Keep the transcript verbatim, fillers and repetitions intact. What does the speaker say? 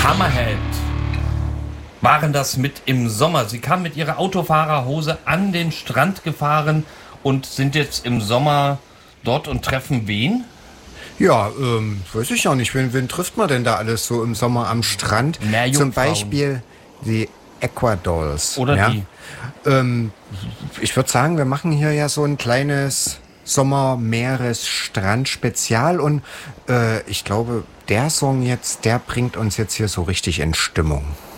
Hammerhead waren das mit im Sommer. Sie kamen mit ihrer Autofahrerhose an den Strand gefahren und sind jetzt im Sommer dort und treffen wen? Ja, ähm, weiß ich auch nicht. Wen, wen trifft man denn da alles so im Sommer am Strand? Mehr Zum Jungfrauen. Beispiel die Aquadolls. Oder ja? die. Ähm, ich würde sagen, wir machen hier ja so ein kleines Sommer-Meeres-Strand-Spezial und äh, ich glaube, der Song jetzt, der bringt uns jetzt hier so richtig in Stimmung.